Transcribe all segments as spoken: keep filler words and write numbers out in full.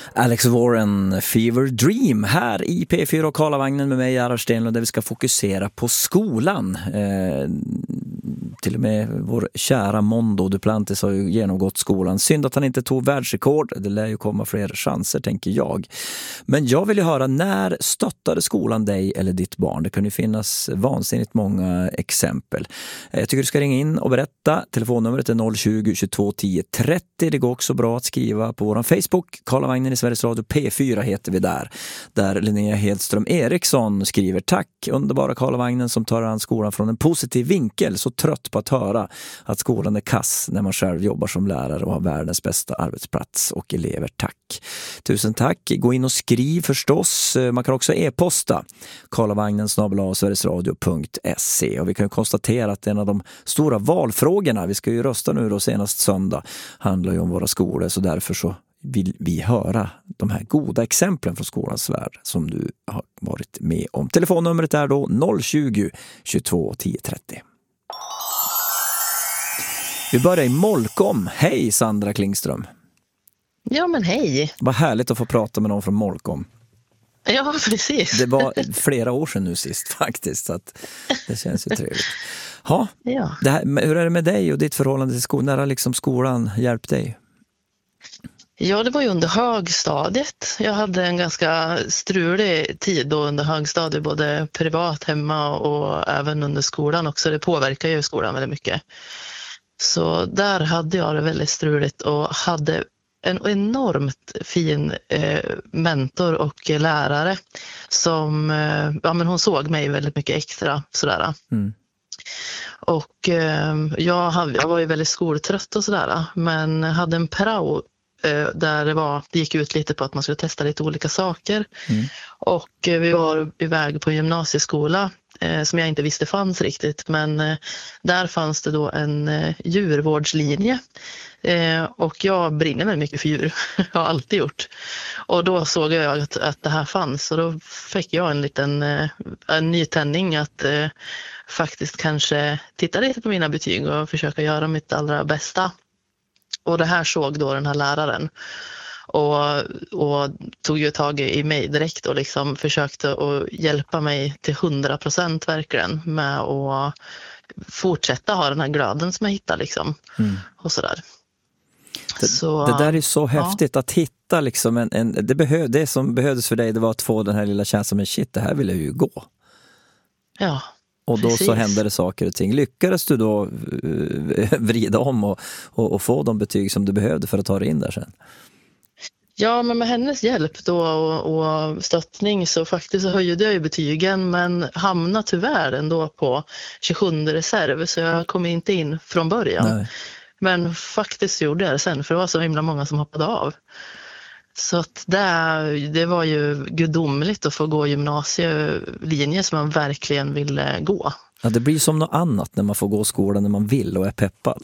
Alex Warren, Fever Dream, här i P fyra och Karlavagnen med mig, Gerhard Stenlund, där vi ska fokusera på skolan. Eh, till och med vår kära Mondo Duplantis har ju genomgått skolan. Synd att han inte tog världsrekord, det lär ju komma fler chanser, tänker jag. Men jag vill ju höra, när stöttade skolan dig eller ditt barn? Det kan ju finnas vansinnigt många exempel. Jag tycker du ska ringa in och berätta. Telefonnumret är noll tjugo, tjugotvå, tio, trettio. Det går också bra att skriva på vår Facebook. Karlavagnen i Sveriges Radio P fyra heter vi där. Där Linnea Hedström Eriksson skriver: tack, underbara Karlavagnen som tar an skolan från en positiv vinkel. Så trött på att höra att skolan är kass när man själv jobbar som lärare och har världens bästa arbetsplats och elever. Tack. Tusen tack. Gå in och skriv förstås. Man kan också e-posta karlavagnen snabel-a sverigesradio punkt se. Och vi kan ju konstatera att en av de stora valfrågorna, vi ska ju rösta nu då senast söndag, handlar ju om våra skolor, så därför så vill vi höra de här goda exemplen från skolans värld som du har varit med om. Telefonnumret är då noll tjugo, tjugotvå, tio, trettio. Vi börjar i Molkom. Hej Sandra Klingström. Ja, men hej. Vad härligt att få prata med någon från Molkom. Ja, precis. Det var flera år sedan nu sist faktiskt, så att det känns ju trevligt. Ha, ja. Det här, hur är det med dig och ditt förhållande till skolan? När har liksom skolan hjälpt dig? Ja, det var ju under högstadiet. Jag hade en ganska strulig tid då under högstadiet, både privat hemma och även under skolan också. Det påverkar ju skolan väldigt mycket. Så där hade jag det väldigt struligt och hade en enormt fin eh, mentor och lärare som, eh, ja men hon såg mig väldigt mycket extra sådär. Mm. Och eh, jag, hade, jag var ju väldigt skoltrött och sådär, men hade en prao eh, där det, var, det gick ut lite på att man skulle testa lite olika saker. Mm. Och eh, vi var iväg på gymnasieskola eh, som jag inte visste fanns riktigt, men eh, där fanns det då en eh, djurvårdslinje. Eh, och jag brinner väldigt mycket för djur, jag har alltid gjort. Och då såg jag att, att det här fanns, och då fick jag en liten eh, en ny tändning att eh, faktiskt kanske titta lite på mina betyg och försöka göra mitt allra bästa. Och det här såg då den här läraren och, och tog ju tag i mig direkt och liksom försökte att hjälpa mig till hundra procent verkligen med att fortsätta ha den här glöden som jag hittade liksom. Mm. Och sådär. Det, så, det där är så häftigt, ja. Att hitta liksom en, en det, behöv, det som behövdes för dig, det var att få den här lilla känslan med shit, det här vill jag ju gå. Ja. Och då precis. Så hände det saker och ting. Lyckades du då uh, vrida om och, och, och få de betyg som du behövde för att ta dig in där sen? Ja, men med hennes hjälp då och, och stöttning så faktiskt så höjde jag ju betygen, men hamnade tyvärr ändå på tjugosjunde reserv, så jag kom inte in från början. Nej. Men faktiskt gjorde jag det sen, för det var så himla många som hoppade av. Så att det, det var ju gudomligt att få gå gymnasielinje som man verkligen ville gå. Ja, det blir som något annat när man får gå skolan när man vill och är peppad.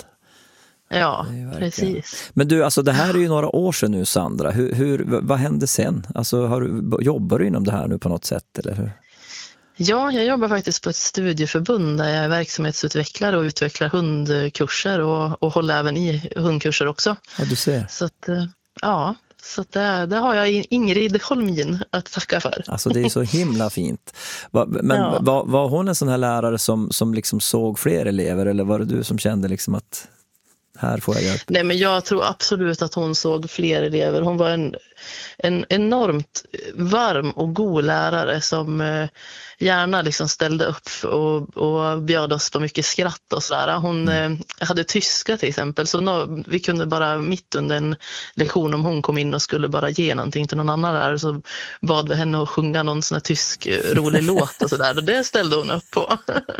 Ja, precis. Men du, alltså det här är ju några år sedan nu, Sandra. Hur, hur, vad hände sen? Alltså, har du, jobbar du inom det här nu på något sätt, eller hur? Ja, jag jobbar faktiskt på ett studieförbund där jag är verksamhetsutvecklare och utvecklar hundkurser och, och håller även i hundkurser också. Ja, du ser. Så att, ja, så att det, det har jag Ingrid Holmin att tacka för. Alltså det är så himla fint. Men ja. var, var hon en sån här lärare som, som liksom såg fler elever, eller var det du som kände liksom att här får jag hjälp? Nej, men jag tror absolut att hon såg fler elever. Hon var en, en enormt varm och god lärare som eh, gärna liksom ställde upp och, och bjöd oss på mycket skratt och sådär. Hon mm. eh, hade tyska till exempel, så no, vi kunde bara mitt under en lektion, om hon kom in och skulle bara ge någonting till någon annan där, så bad vi henne att sjunga någon sån här tysk rolig låt och sådär, och det ställde hon upp på.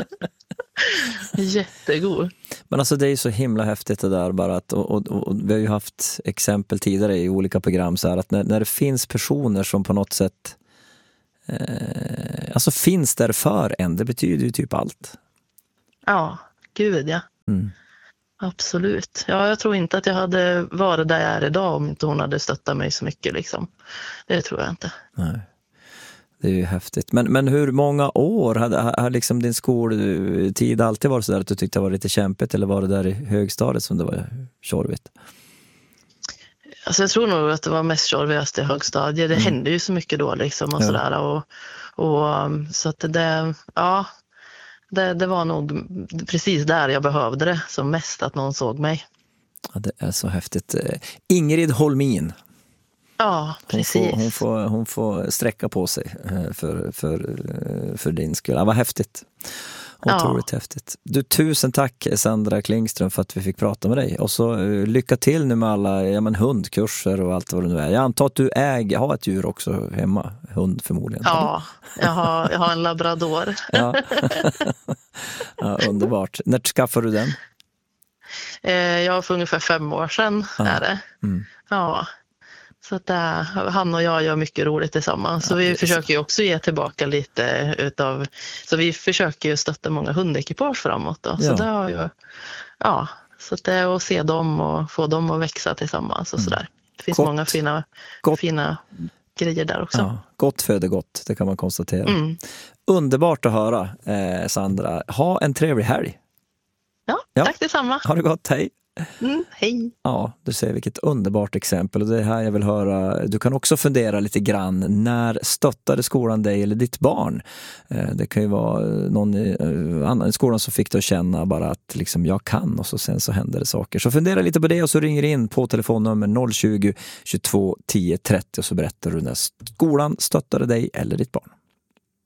Jättegod. Men alltså det är ju så himla häftigt det där bara att, och, och, och vi har ju haft exempel tidigare i olika program så här, att när, när det finns personer som på något sätt eh, alltså finns där för en, det betyder ju typ allt. Ja, gud ja. Mm. Absolut. Ja, jag tror inte att jag hade varit där jag är idag om inte hon hade stöttat mig så mycket liksom. Det tror jag inte. Nej. Det är ju häftigt. Men, men hur många år hade, hade liksom din skoltid alltid varit så där att du tyckte det var lite kämpigt, eller var det där i högstadiet som det var tjorvigt? Alltså jag tror nog att det var mest tjorvigast i högstadiet. Det Mm. hände ju så mycket då liksom och Ja. sådär. Och, och, um, så att det, ja, det, det var nog precis där jag behövde det som mest, att någon såg mig. Ja, det är så häftigt. Eh, Ingrid Holmin. Ja, Hon precis. får, hon, får, hon får sträcka på sig eh, för, för, eh, för din skull. Ja, vad häftigt. Otroligt ja. häftigt. Du, tusen tack Sandra Klingström för att vi fick prata med dig. Och så uh, lycka till nu med alla ja, men hundkurser och allt vad det nu är. Jag antar att du äger, har ett djur också hemma. Hund förmodligen. Ja, jag har, jag har en labrador. Ja. Ja, underbart. När skaffade du den? Eh, jag har för ungefär fem år sedan. Ja. Är det. Mm. Ja. Så att äh, han och jag gör mycket roligt tillsammans. Så ja, vi försöker ju också ge tillbaka lite utav... Så vi försöker ju stötta många hundekipage framåt då. Så ja. det har ju... Ja, så att det är att se dem och få dem att växa tillsammans och sådär. Det finns gott. många fina, gott. fina grejer där också. Ja, gott föder gott, det kan man konstatera. Mm. Underbart att höra, eh, Sandra. Ha en trevlig helg. Ja, ja, tack detsamma. Ha det gott, hej. Mm, hej. Ja, du ser vilket underbart exempel och det här jag vill höra. Du kan också fundera lite grann, när stöttade skolan dig eller ditt barn? Det kan ju vara någon i annan i skolan som fick dig att känna bara att liksom jag kan och så sen så händer det saker. Så fundera lite på det och så ringer in på telefonnummer noll tjugo, tjugotvå, tio trettio och så berättar du när skolan stöttade dig eller ditt barn.